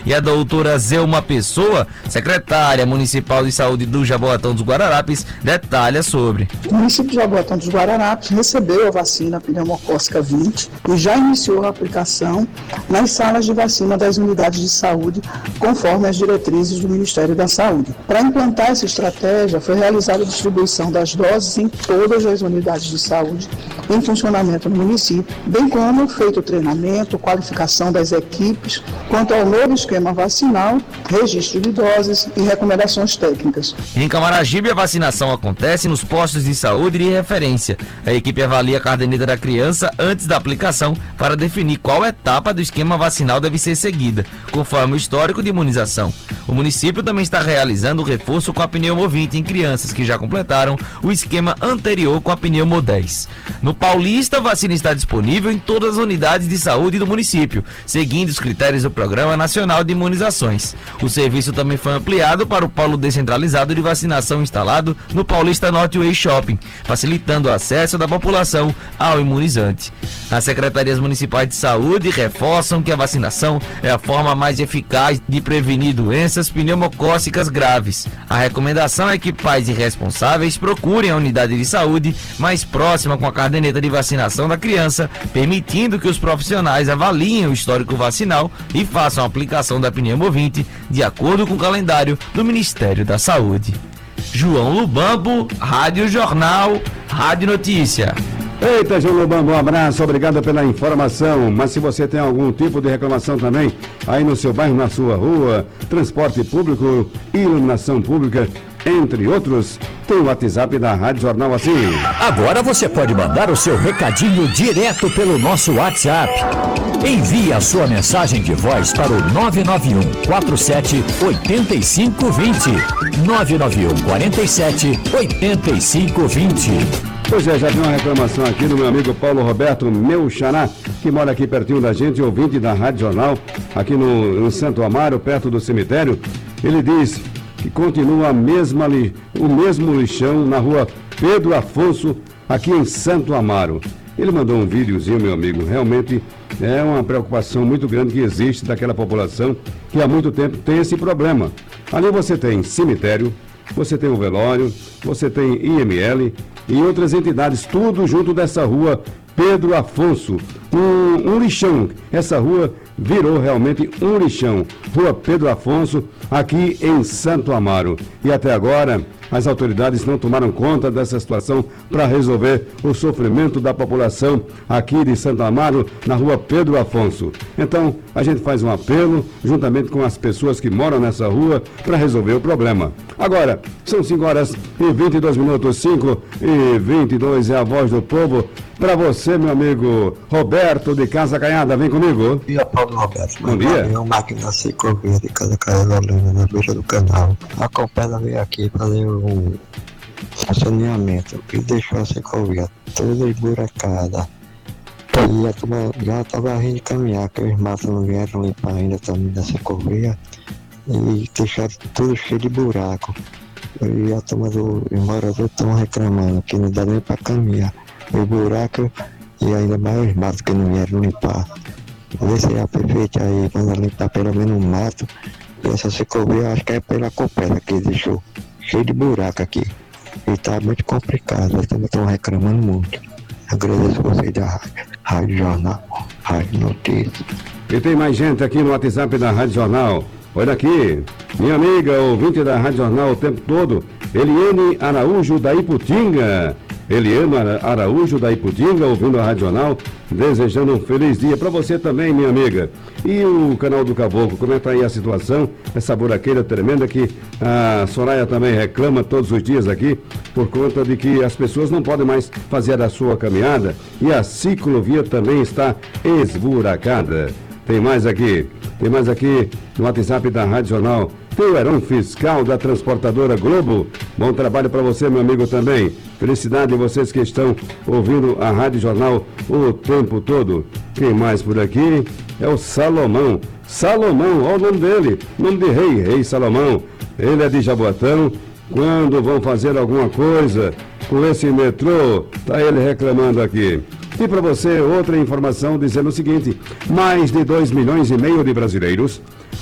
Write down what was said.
E a doutora Zelma Pessoa, secretária municipal de saúde do Jaboatão dos Guararapes, detalha sobre. O município de Jaboatão dos Guararapes recebeu a vacina pneumocócica 20 e já iniciou a aplicação nas salas de vacina das unidades de saúde, conforme as diretrizes do Ministério da Saúde. Para implantar essa estratégia, foi realizada a distribuição das doses em todas as unidades de saúde em funcionamento no município, bem como feito o treinamento, qualificação das equipes quanto ao novo esquema vacinal, registro de doses e recomendações técnicas. Em Camaragibe, a vacinação acontece nos postos de saúde de referência. A equipe avalia a caderneta da criança antes da aplicação para definir qual etapa do esquema vacinal deve ser seguida, conforme o histórico de imunização. O município também está realizando o reforço com a Pneumo 20 em crianças que já completaram o esquema anterior com a Pneumo 10. No Paulista, a vacina está disponível em todas as unidades de saúde do município, seguindo os critérios do Programa Nacional de Imunizações. O serviço também foi ampliado para o polo descentralizado de vacinação instalado no Paulista Northway Shopping, facilitando o acesso da população ao imunizante. As secretarias municipais de saúde reforçam que a vacinação é a forma mais eficaz de prevenir doenças pneumocócicas graves. A recomendação é que pais e responsáveis procurem a unidade de saúde mais próxima com a caderneta de vacinação da criança, permitindo que os profissionais avaliem o histórico vacinal e façam a aplicação da Pneumo 20 de acordo com o calendário do Ministério da Saúde. João Lubambo, Rádio Jornal, Rádio Notícia. Eita, João Lubambo, um abraço, obrigado pela informação. Mas se você tem algum tipo de reclamação também, aí no seu bairro, na sua rua, transporte público, iluminação pública, entre outros, tem o WhatsApp da Rádio Jornal assim. Agora você pode mandar o seu recadinho direto pelo nosso WhatsApp. Envie a sua mensagem de voz para o 991 47 8520. 991 47 8520. Pois é, já vi uma reclamação aqui do meu amigo Paulo Roberto, meu xará, que mora aqui pertinho da gente, ouvinte da Rádio Jornal, aqui no Santo Amaro, perto do cemitério. Ele diz que continua o mesmo lixão na rua Pedro Afonso, aqui em Santo Amaro. Ele mandou um videozinho, meu amigo, realmente é uma preocupação muito grande que existe daquela população que há muito tempo tem esse problema. Ali você tem cemitério, você tem o velório, você tem IML e outras entidades, tudo junto dessa rua Pedro Afonso. Um lixão. Essa rua virou realmente um lixão. Rua Pedro Afonso, aqui em Santo Amaro. E até agora, as autoridades não tomaram conta dessa situação para resolver o sofrimento da população aqui de Santo Amaro, na rua Pedro Afonso. Então, a gente faz um apelo, juntamente com as pessoas que moram nessa rua, para resolver o problema. Agora, são 5 horas e 22 minutos, 5 e 22 é a voz do povo. Para você, meu amigo Roberto de Casa Canhada, vem comigo. Bom dia, Paulo Roberto. Bom dia. Eu máquina ciclovia de Casa Canhada, na beira do canal. A Copela veio aqui fazer um saneamento e deixou a ciclovia toda esburacada. E a turma já estava rindo de caminhar, que os matos não vieram limpar ainda também da ciclovia e deixaram tudo cheio de buraco. E a turma dos moradores estão reclamando que não dá nem para caminhar. O buraco e ainda mais os matos que não vieram limpar. Vê se a prefeita aí manda limpar pelo menos um mato. E essa ciclovia acho que é pela Copela que deixou cheio de buraco aqui. E tá muito complicado, eles também estão reclamando muito. Agradeço vocês da Rádio Jornal, Rádio Notícias. E tem mais gente aqui no WhatsApp da Rádio Jornal. Olha aqui, minha amiga, ouvinte da Rádio Jornal o tempo todo, Eliane Araújo da Iputinga. Eliane Araújo da Iputinga, ouvindo a Rádio Jornal, desejando um feliz dia para você também, minha amiga. E o canal do Caboclo, como é que tá aí a situação? Essa buraqueira tremenda que a Soraya também reclama todos os dias aqui, por conta de que as pessoas não podem mais fazer a sua caminhada e a ciclovia também está esburacada. Tem mais aqui no WhatsApp da Rádio Jornal. Tem o Heron Fiscal da Transportadora Globo. Bom trabalho para você, meu amigo, também. Felicidade a vocês que estão ouvindo a Rádio Jornal o tempo todo. Quem mais por aqui? É o Salomão. Salomão, olha o nome dele. Nome de Rei Salomão. Ele é de Jaboatão. Quando vão fazer alguma coisa com esse metrô, tá ele reclamando aqui. E para você, outra informação dizendo o seguinte: mais de 2,5 milhões de brasileiros